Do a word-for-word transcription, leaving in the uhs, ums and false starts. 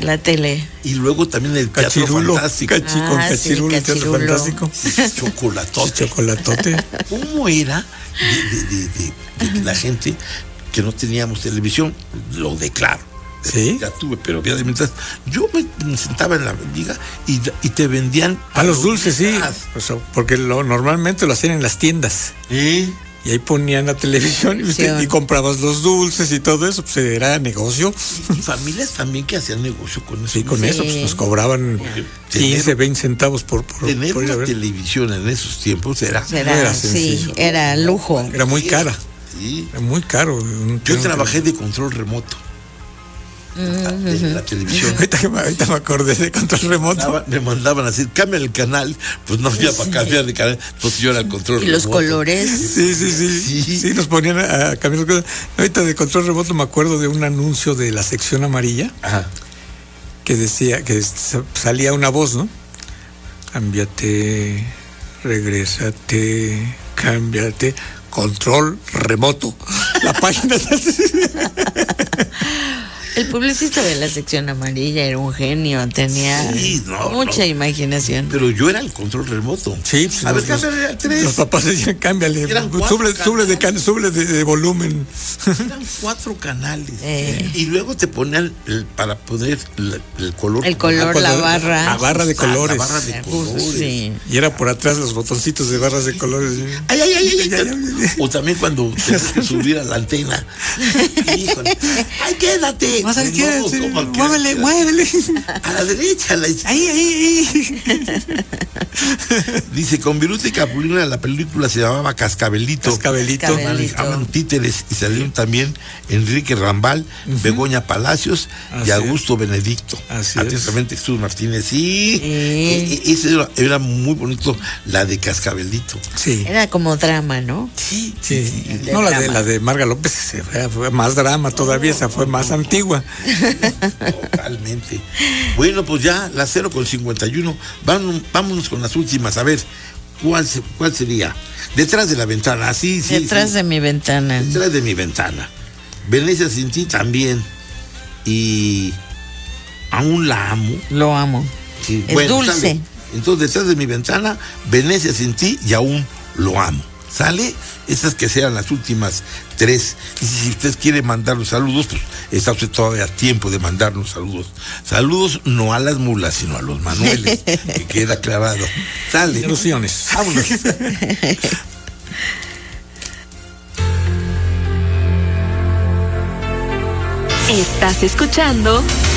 la tele. Y luego también el Teatro Cachirulo, Fantástico. cachi, con Ah, Cachirulo, sí, el Teatro Cachirulo. Fantástico. Chocolatote. Chocolatote. ¿Cómo era de, de, de, de, de la gente que no teníamos televisión? Lo declaro. ¿Sí? Ya tuve, pero ya de mientras yo me, me sentaba en la mendiga y, y te vendían A los dulces, sí. días. O sea, porque lo, normalmente lo hacían en las tiendas. ¿Eh? Y ahí ponían la televisión y, usted, y comprabas los dulces y todo eso, pues era negocio. Y familias también que hacían negocio con eso. Sí, con Sí. eso, pues nos cobraban quince, veinte centavos por, por, Tener por ir a una ver. televisión en esos tiempos era... Era, era sí, sencillo. era lujo. Era muy cara, Sí. era muy caro. Yo trabajé de control remoto. Mm, De la televisión. Ahorita, que me- ahorita me acordé de control remoto. Mandaba- me mandaban a decir, cambia el canal, pues no había para cambiar de canal, entonces yo era el control Y los remoto. colores. Sí, sí, sí, Sí. sí. nos ponían a, a cambiar las cosas. Ahorita de control remoto me acuerdo de un anuncio de la sección amarilla Ajá. que decía que s- salía una voz, ¿no? Cámbiate, regrésate, cámbiate, control remoto. La página El publicista de la sección amarilla era un genio, tenía Sí, no, mucha no. imaginación. Pero yo era el control remoto. Sí, pues, A ver, los, cámbiale a tres. los papás decían, cámbiale, Eran cuatro suble, suble de, can- suble de, de volumen. Eran cuatro canales. Eh. Y luego te ponían el- para poner el, el color. El color, Ah, la cuando- barra. la barra de Ajustar, colores. La barra de colores. Sí. Y era por atrás los botoncitos de barras de colores. ¿sí? Ay, ay, ay, ay, Ya, ay. ya, ya. O también cuando tenías que subir a la antena. Híjole. ¡Ay, quédate! Más al No, que- ¿cómo que- muévele, muévele. A la derecha, a la izquierda. Ahí, ahí, ahí. Dice, con Viruta y Capulina la película se llamaba Cascabelito. Cascabelito. Cascabelito. Manejaban títeres y salieron también Enrique Rambal, Begoña Palacios Así y Augusto Benedicto. Así es. Atentamente Jesús Martínez. Sí, Sí. e- e- ese era, era muy bonito, la de Cascabelito. Sí. Era como drama, ¿no? Sí, Sí, de no, la de, drama. la de Marga López se fue, fue más drama todavía, esa fue más antigua. Totalmente. Bueno, pues ya, las cero con cincuenta y uno. Vámonos, vámonos con las últimas. A ver, ¿cuál, se- cuál sería? Detrás de la ventana, sí, sí. Detrás sí. de mi ventana. Detrás de mi ventana. Venecia sin ti también. Y aún la amo. Lo amo. Sí, Es dulce. sale. Entonces, detrás de mi ventana, Venecia sin ti y aún lo amo. ¿Sale? Esas que sean las últimas tres. Y si usted quiere mandar los saludos, pues está usted todavía a tiempo de mandarnos saludos. Saludos no a las mulas, sino a los manueles, que queda aclarado. Sale. Ilusiones. Vámonos. Estás escuchando